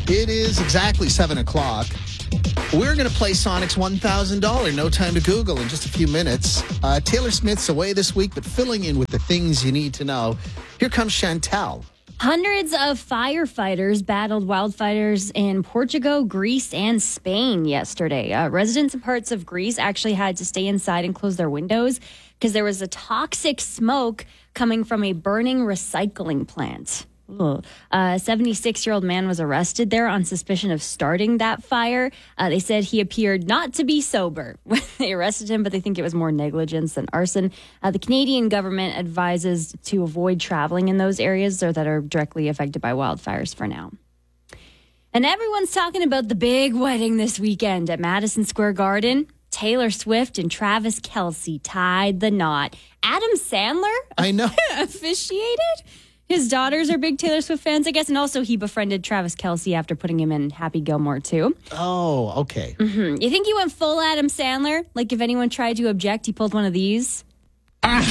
It is exactly 7 o'clock. We're going to play Sonic's $1,000 No Time to Google in just a few minutes. Taylor Smith's away this week, but filling in with the things you need to know. Here comes Chantal. Hundreds of firefighters battled wildfires in Portugal, Greece, and Spain yesterday. Residents in parts of Greece actually had to stay inside and close their windows because there was a toxic smoke coming from a burning recycling plant. A 76-year-old man was arrested there on suspicion of starting that fire. They said he appeared not to be sober when they arrested him, but they think it was more negligence than arson. The Canadian government advises to avoid traveling in those areas or that are directly affected by wildfires for now. And everyone's talking about the big wedding this weekend at Madison Square Garden. Taylor Swift and Travis Kelce tied the knot. Adam Sandler I know. officiated. His daughters are big Taylor Swift fans, I guess. And also he befriended Travis Kelce after putting him in Happy Gilmore, too. Oh, okay. Mm-hmm. You think he went full Adam Sandler? Like if anyone tried to object, he pulled one of these? Shut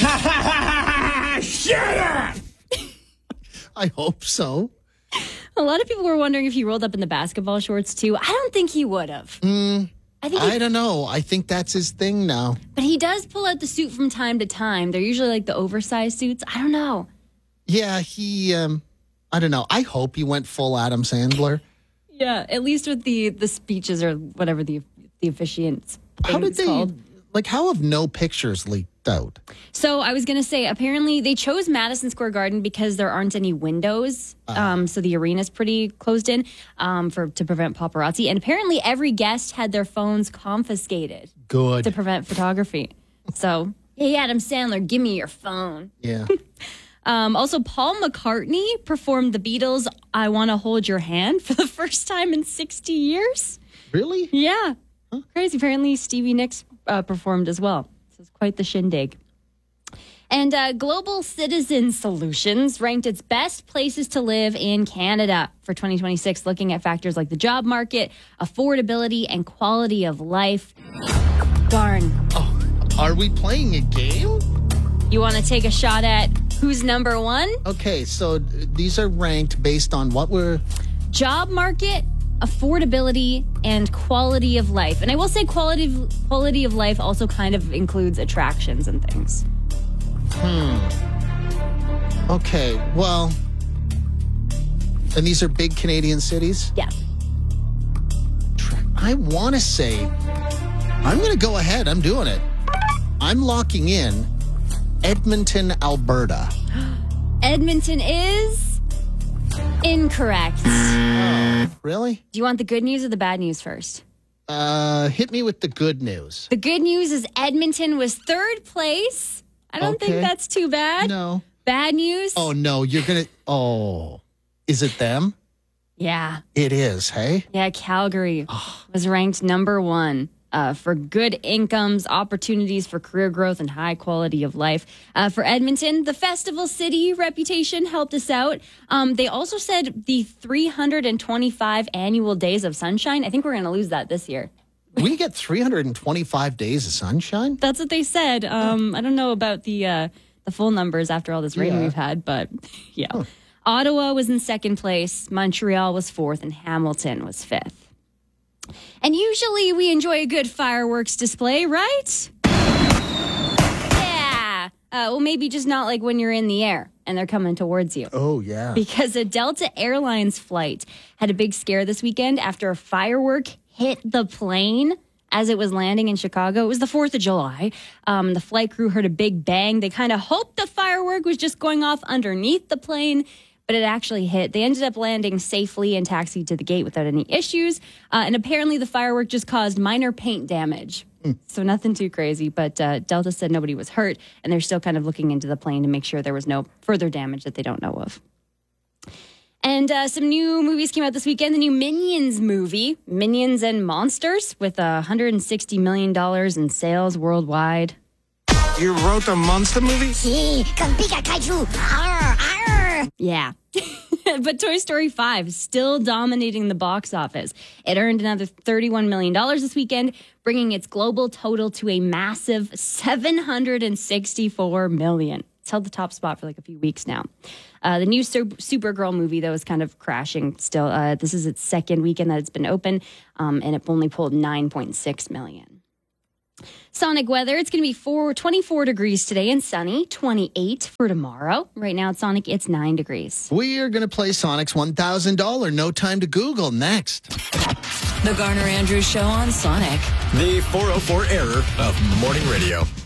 up! I hope so. A lot of people were wondering if he rolled up in the basketball shorts, too. I don't think he would have. I don't know. I think that's his thing now. But he does pull out the suit from time to time. They're usually like the oversized suits. I don't know. Yeah, I don't know. I hope he went full Adam Sandler. Yeah, at least with the speeches or whatever the officiant's How did called. how have no pictures leaked out? So I was going to say, apparently they chose Madison Square Garden because there aren't any windows. So the arena's pretty closed in to prevent paparazzi. And apparently every guest had their phones confiscated Good. to prevent photography. So, hey, Adam Sandler, give me your phone. Yeah. Also, Paul McCartney performed the Beatles' I Want to Hold Your Hand for the first time in 60 years. Really? Yeah. Crazy. Apparently, Stevie Nicks performed as well. So it's quite the shindig. And Global Citizen Solutions ranked its best places to live in Canada for 2026, looking at factors like the job market, affordability, and quality of life. Darn. Oh, are we playing a game? You want to take a shot at who's number one? Okay, so these are ranked based on what we're... Job market, affordability, and quality of life. And I will say quality of life also kind of includes attractions and things. Okay, well... And these are big Canadian cities? Yeah. I want to say... I'm going to go ahead. I'm doing it. I'm locking in Edmonton, Alberta. Edmonton is incorrect. Oh, really? Do you want the good news or the bad news first? Hit me with the good news. The good news is Edmonton was third place. I don't think that's too bad. No. Bad news? Oh, no, you're going to... Oh, is it them? Yeah. It is, hey? Yeah, Calgary was ranked number one. For good incomes, opportunities for career growth, and high quality of life. For Edmonton, the festival city reputation helped us out. They also said the 325 annual days of sunshine. I think we're going to lose that this year. We get 325 days of sunshine? That's what they said. I don't know about the full numbers after all this rain we've had, but yeah. Huh. Ottawa was in second place, Montreal was fourth, and Hamilton was fifth. And usually we enjoy a good fireworks display, right? Yeah. Well, maybe just not like when you're in the air and they're coming towards you. Oh, yeah. Because a Delta Airlines flight had a big scare this weekend after a firework hit the plane as it was landing in Chicago. It was the 4th of July. The flight crew heard a big bang. They kind of hoped the firework was just going off underneath the plane, but it actually hit. They ended up landing safely and taxied to the gate without any issues. And apparently the firework just caused minor paint damage. So nothing too crazy, but Delta said nobody was hurt, and they're still kind of looking into the plane to make sure there was no further damage that they don't know of. And some new movies came out this weekend. The new Minions movie, Minions and Monsters, with $160 million in sales worldwide. You wrote a monster movie? Sí, con pica kaiju. Arr, arr. Yeah. But Toy Story 5 still dominating the box office. It earned another $31 million this weekend, bringing its global total to a massive $764 million. It's held the top spot for like a few weeks now. The new Supergirl movie, though, is kind of crashing still. This is its second weekend that it's been open, and it only pulled $9.6 million. Sonic weather, it's going to be 24 degrees today and sunny, 28 for tomorrow. Right now at Sonic, it's 9 degrees. We are going to play Sonic's $1,000 No Time to Google next. The Garner Andrews Show on Sonic. The 404 error of morning radio.